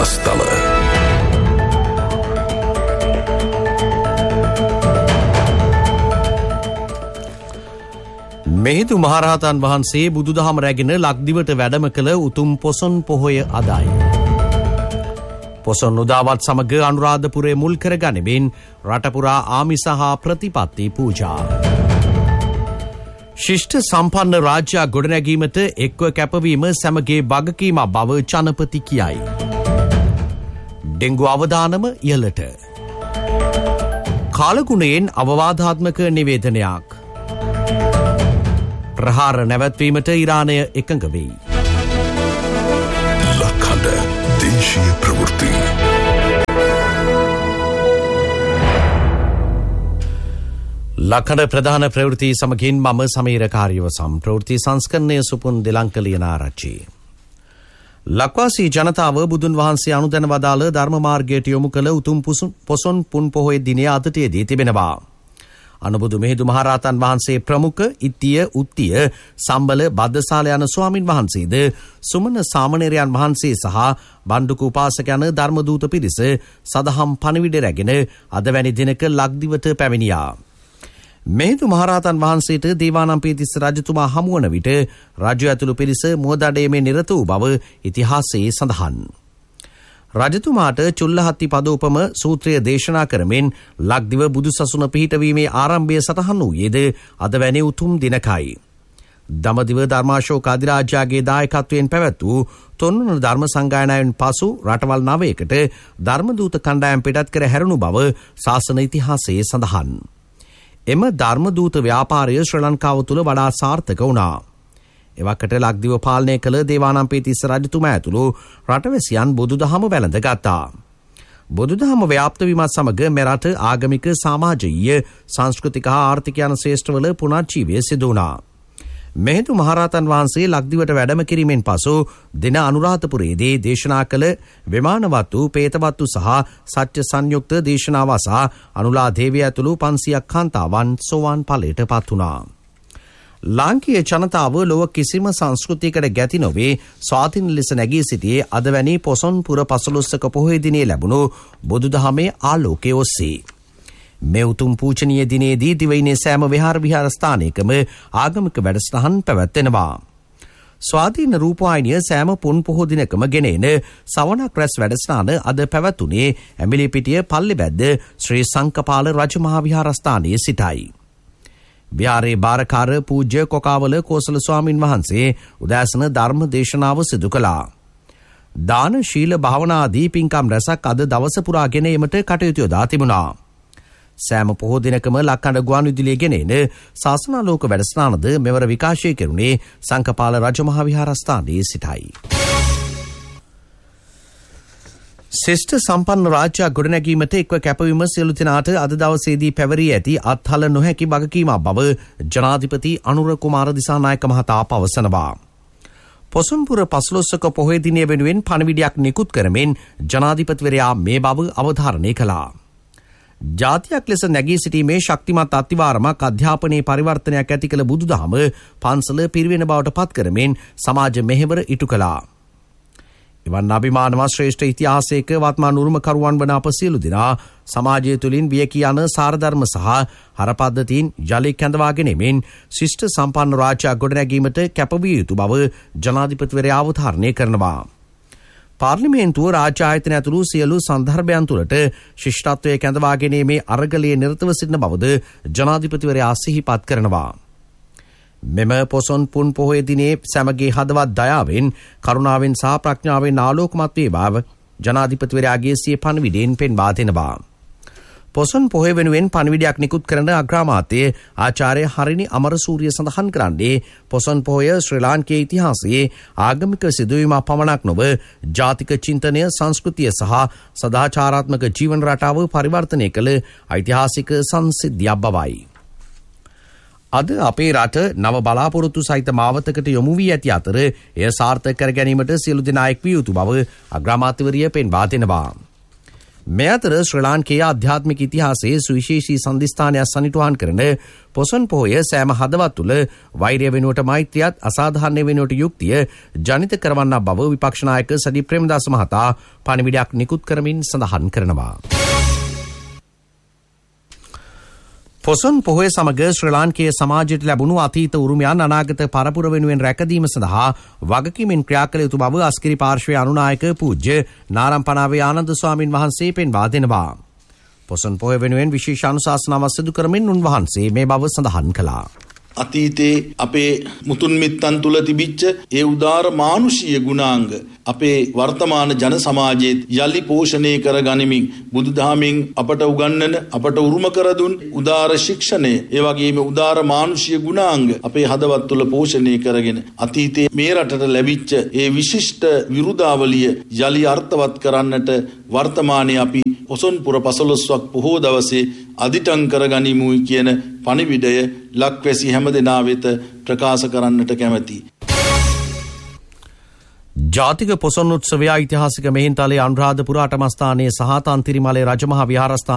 වාර්තාස්ථල. මෙහිදු මහරහතන් වහන්සේ බුදුදහම රැගෙන ලක්දිවට වැඩම කළ උතුම් පොසොන් පොහොය අදයි. පොසොන් උදාවත් සමග අනුරාධපුරේ මුල් කර ගනිමින් රටපුරා ආමිස හා ප්‍රතිපත්ති පූජා. ශිෂ්ට සම්පන්න රාජ්‍යයක් ගොඩනැගීමට එක්ව කැපවීම සැමගේ වගකීමක් බව ජනපති කියයි. ඩෙංගු අවදානම ඉහළට. කාලගුණයෙන් අවවාදාත්මක නිවේදනයක්. ප්‍රහාර නැවැත්වීමට ඉරානය එකඟ වෙයි. ලක්හඬ දේශීය ප්‍රවෘත්ති. ලක්හඬ ප්‍රධාන ප්‍රවෘත්ති සමගින් මම සමීර කාර්යවසම්. ප්‍රවෘත්ති සංස්කරණය සුපුන් දෙලංකලියනාරච්චි. ලක්වාසී ජනතාව බුදුන් වහන්සේ අනුදැන වදාළ ධර්ම මාර්ගයට යොමු කළ උතුම් පොසොන් පුන් පොහොය දිනය අදට යෙදී තිබෙනවා. අනුබුදු මෙහිදු මහරහතන් වහන්සේ ප්‍රමුඛ ඉත්තිය උත්තිය සම්බල බද්දසාල යන ස්වාමින් වහන්සේද සුමන සාමණේරයන් වහන්සේ සහ බණ්ඩුක උපාසක යන ධර්මදූත පිරිස සදහම් පණිවිඩ රැගෙන අද වැනි දිනක ලක්දිවට පැමිණියා. මෙහිදු මහරහතන් වහන්සේට දේවානම්පියතිස්ස රජතුමා හමුවන විට රජු ඇතුළු පිරිස මුවදඩේමේ නිරත වූ බව ඉතිහාසයේ සඳහන්. රජතුමාට චුල්ලහත්ති පදෝපම සූත්‍රය දේශනා කරමින් ලක්දිව බුදුසසුන පිහිටවීමේ ආරම්භය සටහන් වූයේද අද වැනි උතුම් දිනකයි. දඹදිව ධර්මාශෝක අධිරාජ්‍යගේ දායකත්වයෙන් පැවැත් වූ 3 ධර්ම සංගායනාවෙන් පසු රටවල් 9කට ධර්මදූත කණ්ඩායම් පිටත් කර හැරුණු බව ශාසන ඉතිහාසයේ සඳහන්. එම ධර්මදූත ව්‍යාපාරය ශ්‍රී ලංකාව තුළ වඩා සාර්ථක වුණා. එවකට ලක්දිව පාලනය කළ දේවානම්පියතිස්ස රජතුමා ඇතුළු රටවැසියන් බුදුදහම වැළඳ ගත්තා. බුදුදහම ව්‍යාප්ත වීමත් සමග මෙරට ආගමික සමාජීය සංස්කෘතික හා ආර්ථික යන ශේෂ්ඨවල පුනර්ජීවය සිදු වුණා. මෙහිදු මහරහතන් වහන්සේ ලක්දිවට වැඩම කිරීමෙන් පසු දින අනුරාධපුරයේදී දේශනා කළ විමානවත්තු පේතවත්තු සහ සත්‍ය සංයුක්ත දේශනාව සහ අනුලා දේවිය ඇතුළු 500ක් කාන්තාවන් සෝවාන් ඵලයට පත් වුණා. ලාංකීය ජනතාව ලොව කිසිම සංස්කෘතියකට ගැති නොවේ ස්වාධීන ලෙස නැගී සිටියේ අද වැනි පොසොන් පුර 15ක පොහොය දිනේ ලැබුණු බුදුදහමේ ආලෝකය ඔස්සේ. මේ උතුම් පූජනීය දිනේදී දිවයිනේ සෑම විහාර ස්ථානයකම ආගමික වැඩසටහන් පැවැත්වෙනවා. ස්වාධීන රූපවාහිනිය සෑම පුන් පොහෝ දිනකම ගෙන එන සවනක් රැස් වැඩසටහන අද පැවැතුනේ ඇඹිලිපිටිය පල්ලිබැද්ද ශ්‍රී සංකපාල රජමහා විහාරස්ථානයේ සිටයි. විහාරයේ බාරකාර පූජ්‍ය කොකාවල කෝසල ස්වාමින් වහන්සේ උදෑසන ධර්ම දේශනාව සිදු කළා. දාන ශීල භාවනා ආදී පින්කම් රැසක් අද දවස පුරා ගෙන ඒමට කටයුතු යොදා තිබුණා. සෑම පොහෝ දිනකම ලක්හඬ ගුවන්විදුලියේ ගෙන එන ශාසනාලෝක වැඩසටහනද මෙවර විකාශය කෙරුණේ සංකපාල රජමහා විහාරස්ථානයේ සිටයි. ශිෂ්ට සම්පන්න රාජ්‍යයක් ගොඩනැගීමට එක්ව කැපවීම සියලු දෙනාට අද දවසේදී පැවරී ඇති අත්හල නොහැකි වගකීමක් බව ජනාධිපති අනුර කුමාර දිසානායක මහතා පවසනවා. පොසොන්පුර 15ක පොහොය දිනය වෙනුවෙන් පණිවිඩයක් නිකුත් කරමින් ජනාධිපතිවරයා මේ බව අවධාරණය කළා. ජාතියක් ලෙස නැගී සිටීමේ ශක්තිමත් අත්තිවාරමක් අධ්‍යාපනයේ පරිවර්තනයක් ඇති කළ බුදුදහම පන්සල පිරිවෙන බවට පත් කරමින් සමාජ මෙහෙවර ඉටු කළා. එවන් අභිමානවත් ශ්‍රේෂ්ඨ ඉතිහාසයක වත්මන් උරුමකරුවන් වන අප සියලු දෙනා සමාජය තුළින් වියකී යන සාරධර්ම සහ හරපද්ධතීන් ජලය කැඳවා ගැනීමෙන් ශිෂ්ට සම්පන්න රාජ්‍යයක් ගොඩනැගීමට කැපවිය යුතු බව ජනාධිපතිවරයා අවධාරණය කරනවා. පාර්ලිමේන්තුව රාජ්‍ය ආයතන ඇතුළු සියලු සන්දර්භයන් තුළට ශිෂ්ටත්වය කැඳවා ගැනීමේ අරගලයේ නිරතව සිටින බවද ජනාධිපතිවරයා සිහිපත් කරනවා. මෙම පොසොන් පුන් පොහොය දිනේ සැමගේ හදවත් දයාවෙන් කරුණාවෙන් සහ ප්‍රඥාවෙන් ආලෝකමත් වේ බව ජනාධිපතිවරයාගේ සිය පණිවිඩයෙන් පෙන්වා දෙනවා. පොසොන් පොහොය වෙනුවෙන් පණිවිඩයක් නිකුත් කරන අග්‍රාමාත්‍ය ආචාර්ය හරිනි අමරසූරිය සඳහන් කරන්නේ පොසොන් පොහොය ශ්‍රී ලාංකේය ඉතිහාසයේ ආගමික සිදුවීමක් පමණක් නොව ජාතික චින්තනය සංස්කෘතිය සහ සදාචාරාත්මක ජීවන රටාව පරිවර්තනය කළ ඓතිහාසික සංසිද්ධියක් බවයි. අද අපේ රට නව බලාපොරොත්තු සහිත මාවතකට යොමු වී ඇති අතර එය සාර්ථක කර ගැනීමට සියලු දෙනා එක් විය යුතු බව අග්‍රාමාත්‍යවරිය පෙන්වා දෙනවා. මේ අතර ශ්‍රී ලාංකේය ආධ්‍යාත්මික ඉතිහාසයේ සුවිශේෂී සන්ධිස්ථානයක් සනිටුහන් කරන පොසොන් පොහොය සෑම හදවත් තුළ වෛරය වෙනුවට මෛත්‍රියත් අසාධාරණය වෙනුවට යුක්තිය ජනිත කරවන්නා බව විපක්ෂ නායක සජිත් ප්‍රේමදාස මහතා පණිවිඩයක් නිකුත් කරමින් සඳහන් කරනවා. පොසොන් පොහොය සමග ශ්‍රී ලාංකේය සමාජයට ලැබුණු අතීත උරුමයන් අනාගත පරපුර වෙනුවෙන් රැකදීම සඳහා වගකීමෙන් ක්‍රියා කළ යුතු බව අස්කිරි පාර්ශ්වයේ අනුනායක පූජ්‍ය නාරම්පනාවේ ආනන්ද ස්වාමින් වහන්සේ පෙන්වා දෙනවා. පොසොන් පොහොය වෙනුවෙන් විශේෂ අනුශාසනාවක් සිදු කරමින් උන්වහන්සේ මේ බව සඳහන් කළා. අතීතයේ අපේ මුතුන් මිත්තන් තුල තිබිච්ච ඒ උදාර මානුෂීය ගුණාංග අපේ වර්තමාන ජන සමාජයේ යලි පෝෂණය කර ගනිමින් බුදුදහමින් අපට උගන්වන අපට උරුම කර දුන් උදාර ශික්ෂණය ඒ වගේම උදාර මානුෂීය ගුණාංග අපේ හදවත් තුල පෝෂණය කරගෙන අතීතයේ මේ රටට ලැබිච්ච ඒ විශිෂ්ට විරුදාවලිය යලි අර්ථවත් කරන්නට වර්තමානයේ අපි පොසොන්පුර 15ක් පොහෝ දවසේ අදිටන් කරගනිමුයි කියන පණිවිඩය ලක්වැසි හැම දෙනා වෙත ප්‍රකාශ කරන්නට කැමැති. ජාතික පොසොන් උත්සවය ඓතිහාසික මෙහෙන්තලේ අනුරාධපුර අටමස්ථානයේ සහ තන්තිරිමලේ රජමහා විහාරස්ථානයේ